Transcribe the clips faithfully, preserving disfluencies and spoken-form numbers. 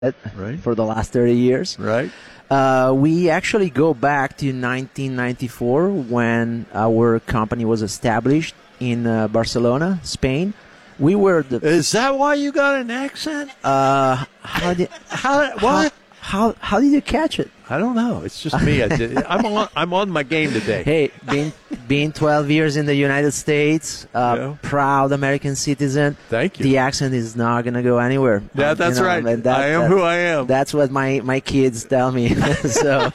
right. for the last thirty years. Right. Uh, we actually go back to nineteen ninety-four when our company was established in uh, Barcelona, Spain. We were the. Is that why you got an accent? Uh, how did How? What? How, how how did you catch it? I don't know. It's just me. I did, I'm on. I'm on my game today. Hey, being being twelve years in the United States, uh, Yeah. proud American citizen. Thank you. The accent is not gonna go anywhere. Yeah, Um, that's you know, right. and that- I am that- who I am. That's what my, my kids tell me. so,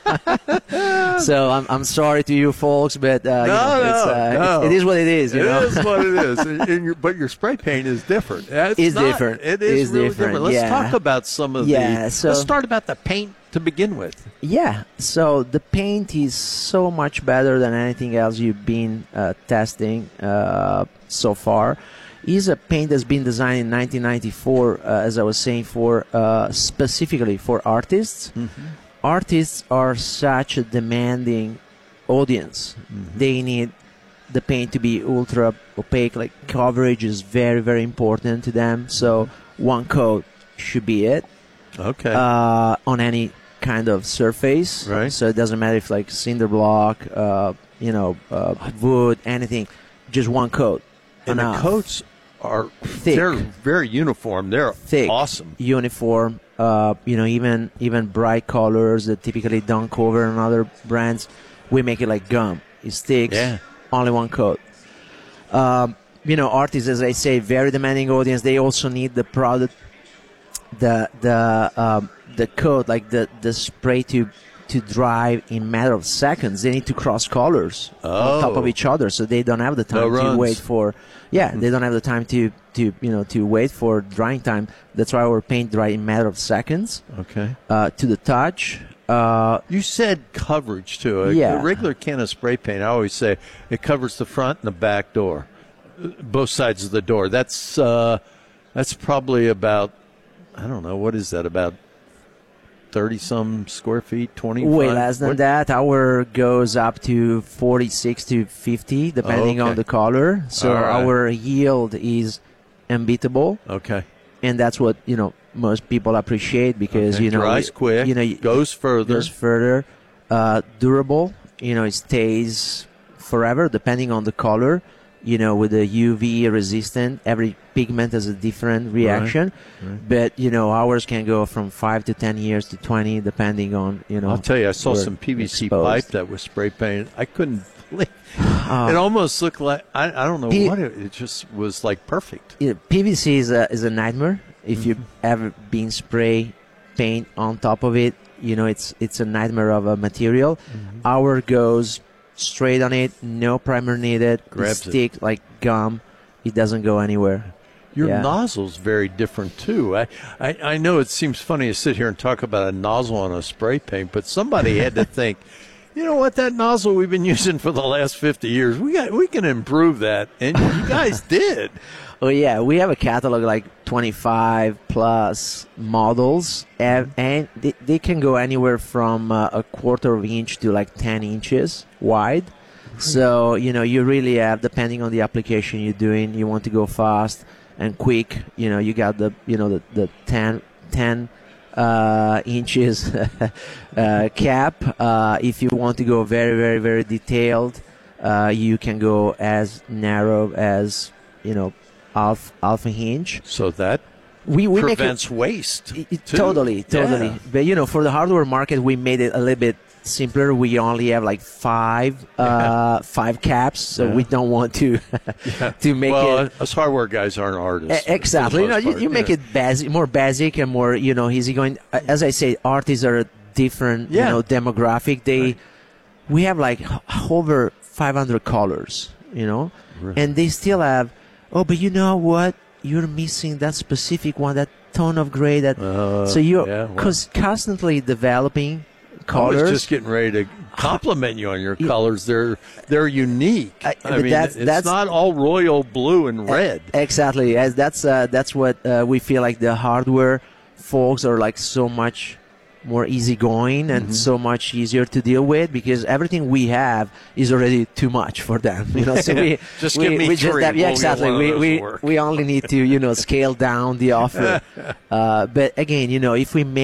so I'm I'm sorry to you folks, but uh, you No, know, it's, no, uh, no. It, it is what it is. You It know? is what it is. And, and your, but your spray paint is different. It's It's not- different. It is It's really different, different. Let's yeah. talk about some of Yeah, the. so- let's start about the paint to begin with. Yeah, so the paint is so much better than anything else you've been uh, testing uh, so far. Is a paint that's been designed in nineteen ninety-four, uh, as I was saying, for uh, specifically for artists. Mm-hmm. Artists are such a demanding audience. Mm-hmm. They need the paint to be ultra opaque. Like coverage is very, very important to them. So one coat should be it. Okay. Uh, on any kind of surface, Right. So it doesn't matter if like cinder block, uh, you know, uh, wood, anything. Just one coat. and enough. the coats are Thick. they're very uniform. They're Thick, awesome. uniform. Uh, you know, even even bright colors that typically don't cover in other brands. We make it like gum. It sticks. Yeah. Only one coat. Um, you know, artists, as I say, very demanding audience. They also need the product, the the um, the coat, like the the spray to to dry in matter of seconds. They need to cross colors on top of Oh. each other, so they don't have the time No to runs. wait for. Yeah, they don't have the time to to you know to wait for drying time. That's why our paint dry in matter of seconds Okay. uh, to the touch. Uh, You said coverage too. A, Yeah. a regular can of spray paint, I always say it covers the front and the back door, uh, both sides of the door. That's uh, that's probably about I don't know what is that about thirty some square feet, twenty. way less than what? that. Our goes up to forty-six to fifty, depending okay. on the color. So All right. our yield is unbeatable, Okay. and that's what you know most people appreciate because Okay. you know Dries quick, you know goes further. goes further, uh, durable. You know, it stays forever depending on the color. You know, with the U V resistant, every pigment has a different reaction. right. But you know, ours can go from five to ten years to twenty, depending on you know. I'll tell you, I saw where some P V C exposed. pipe that was spray painted. I couldn't believe Uh, it. Almost looked like I, I don't know P- what it, it just was like perfect. Yeah, P V C is a is a nightmare. If Mm-hmm. you've ever been spray paint on top of it, you know it's it's a nightmare of a material. Mm-hmm. Our goes straight on it, no primer needed. Grabs it. it stick like gum. It doesn't go anywhere. Your Yeah. nozzle's very different too. I, I, I know it seems funny to sit here and talk about a nozzle on a spray paint, but somebody had to think, you know what, that nozzle we've been using for the last fifty years, we got we can improve that, and you guys did. Oh yeah, we have a catalog like twenty-five plus models, and, and they, they can go anywhere from uh, a quarter of inch to like ten inches wide. So you know, you really have, depending on the application you're doing, you want to go fast and quick. You know, you got the you know the the ten, ten uh, inches uh, cap. Uh, if you want to go very very very detailed, uh, you can go as narrow as you know half half a inch. So that We we make it, prevents waste. it- it- too. totally totally. Yeah. But you know, for the hardware market, we made it a little bit simpler. We only have like five uh, five caps, so Yeah. we don't want to to make well, it. us hardware guys aren't artists. E- Exactly. You know, you, you make it basic, more basic and more, you know, easygoing. Uh, As I say, artists are a different, Yeah. you know, demographic. They, Right. we have like h- over five hundred colors, you know, Right. and they still have, oh, but you know what? You're missing that specific one, that tone of gray. That Uh, so you're yeah, well. cause constantly developing I colors. was just getting ready to compliment you on your colors. They're they're unique. I- I, but mean, that's- it's that's- not all royal blue and red. Exactly. As that's uh, that's what uh, we feel like the hardware folks are like so much more easygoing and Mm-hmm. so much easier to deal with because everything we have is already too much for them. You know, so we Just we, give me we three. have, yeah, We'll get exactly. one of We those we to work. we only need to you know scale down the offer. uh, but again, you know, if we make